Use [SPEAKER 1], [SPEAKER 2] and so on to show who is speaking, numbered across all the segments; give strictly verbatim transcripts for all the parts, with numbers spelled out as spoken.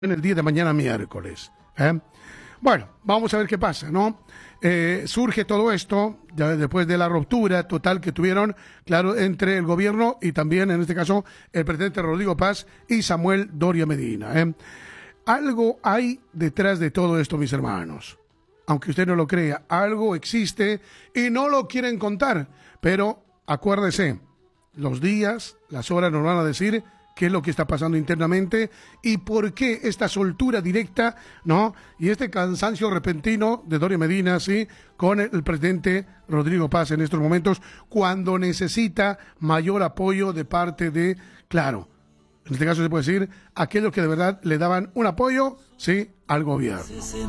[SPEAKER 1] en el día de mañana miércoles. ¿eh? Bueno, vamos a ver qué pasa, ¿no? Eh, surge todo esto ya después de la ruptura total que tuvieron, claro, entre el gobierno y también, en este caso, el presidente Rodrigo Paz y Samuel Doria Medina. ¿eh? Algo hay detrás de todo esto, mis hermanos. Aunque usted no lo crea, algo existe y no lo quieren contar. Pero acuérdese, los días, las horas nos van a decir qué es lo que está pasando internamente y por qué esta soltura directa, ¿no? Y este cansancio repentino de Doria Medina, sí, con el, el presidente Rodrigo Paz en estos momentos, cuando necesita mayor apoyo de parte de, claro, en este caso se puede decir, aquellos que de verdad le daban un apoyo, sí, al gobierno.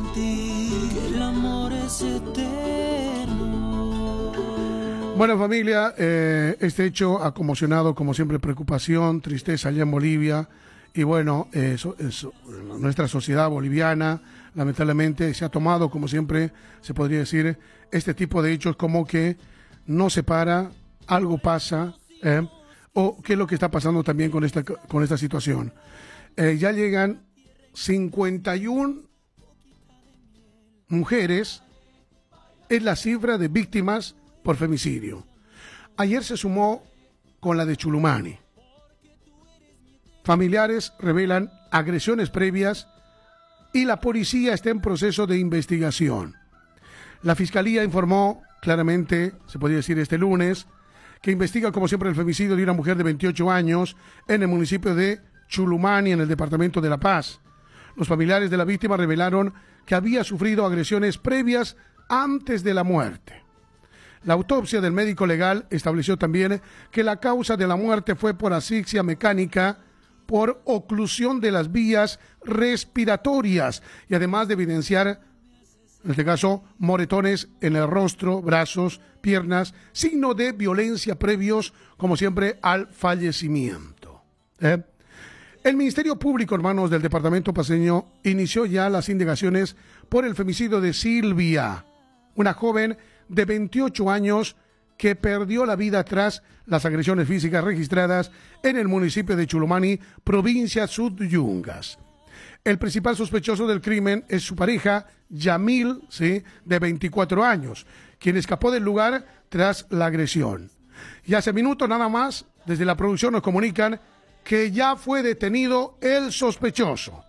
[SPEAKER 1] Bueno, familia, eh, este hecho ha conmocionado, como siempre, preocupación, tristeza allá en Bolivia. Y bueno, eso, eso, nuestra sociedad boliviana, lamentablemente, se ha tomado, como siempre, se podría decir, este tipo de hechos como que no se para, algo pasa, ¿eh? O qué es lo que está pasando también con esta, con esta situación. Eh, ya llegan cincuenta y una mujeres, es la cifra de víctimas por femicidio. Ayer se sumó con la de Chulumani. Familiares revelan agresiones previas y la policía está en proceso de investigación. La fiscalía informó claramente, se podría decir este lunes, que investiga como siempre el femicidio de una mujer de veintiocho años en el municipio de Chulumani, en el departamento de La Paz. Los familiares de la víctima revelaron que había sufrido agresiones previas antes de la muerte. La autopsia del médico legal estableció también que la causa de la muerte fue por asfixia mecánica, por oclusión de las vías respiratorias y además de evidenciar, en este caso, moretones en el rostro, brazos, piernas, signo de violencia previos, como siempre, al fallecimiento. ¿Eh? El Ministerio Público, hermanos, del Departamento Paceño, inició ya las indagaciones por el femicidio de Silvia, una joven de veintiocho años que perdió la vida tras las agresiones físicas registradas en el municipio de Chulumani, provincia Sudyungas. El principal sospechoso del crimen es su pareja, Yamil, ¿sí?, de veinticuatro años, quien escapó del lugar tras la agresión. Y hace minutos nada más, desde la producción nos comunican que ya fue detenido el sospechoso.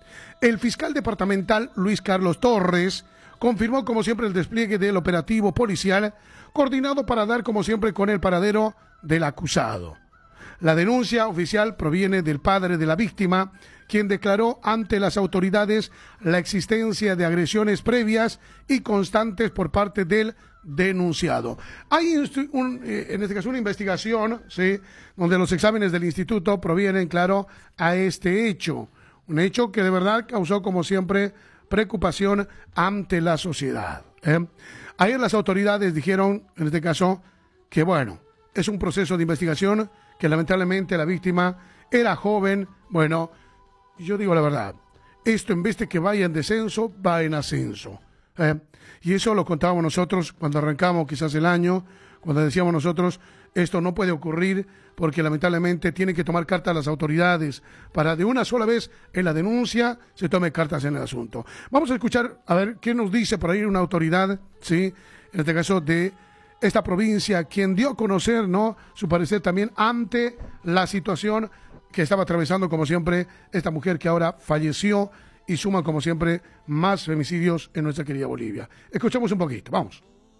[SPEAKER 1] El fiscal departamental Luis Carlos Torres confirmó como siempre el despliegue del operativo policial coordinado para dar como siempre con el paradero del acusado. La denuncia oficial proviene del padre de la víctima, quien declaró ante las autoridades la existencia de agresiones previas y constantes por parte del denunciado. Hay un, en este caso una investigación, ¿sí?, donde los exámenes del instituto provienen, claro, a este hecho. Un hecho que de verdad causó como siempre preocupación ante la sociedad. ¿eh? Ayer las autoridades dijeron, en este caso, que bueno, es un proceso de investigación, que lamentablemente la víctima era joven. Bueno, yo digo la verdad, esto en vez de que vaya en descenso, va en ascenso. ¿eh? Y eso lo contábamos nosotros cuando arrancamos quizás el año, cuando decíamos nosotros, esto no puede ocurrir porque lamentablemente tienen que tomar cartas las autoridades para de una sola vez en la denuncia se tome cartas en el asunto. Vamos a escuchar a ver qué nos dice por ahí una autoridad, sí, en este caso de esta provincia, quien dio a conocer, ¿no?, su parecer también ante la situación que estaba atravesando como siempre esta mujer que ahora falleció y suma como siempre más femicidios en nuestra querida Bolivia. Escuchamos un poquito, vamos.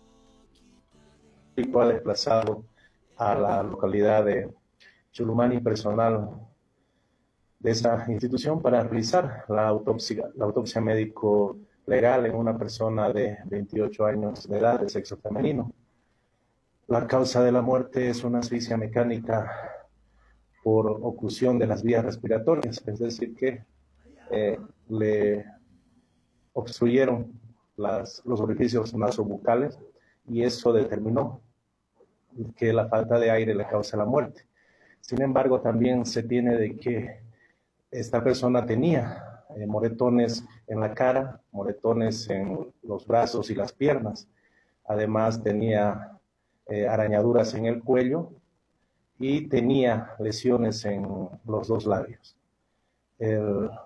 [SPEAKER 2] Ha desplazado a la localidad de Chulumani personal de esa institución para realizar la autopsia, la autopsia médico legal en una persona de veintiocho años de edad, de sexo femenino. La causa de la muerte es una asfixia mecánica por oclusión de las vías respiratorias, es decir que eh, le obstruyeron las, los orificios nasobucales y eso determinó que la falta de aire le causa la muerte. Sin embargo, también se tiene de que esta persona tenía eh, moretones en la cara, moretones en los brazos y las piernas. Además, tenía eh, arañaduras en el cuello y tenía lesiones en los dos labios. El